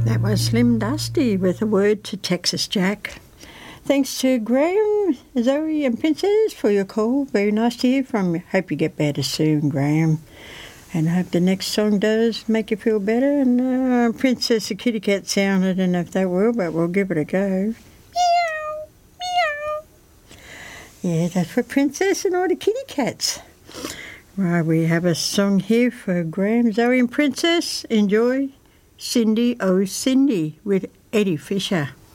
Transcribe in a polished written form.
That was Slim Dusty with a word to Texas Jack. Thanks to Graham, Zoe and Princess for your call. Very nice to hear from you. Hope you get better soon, Graham. And I hope the next song does make you feel better. And Princess the kitty cat sound, I don't know if that will, but we'll give it a go. Meow, meow. Yeah, that's for Princess and all the kitty cats. Right, we have a song here for Graham, Zoe and Princess. Enjoy Cindy, Oh Cindy with Eddie Fisher.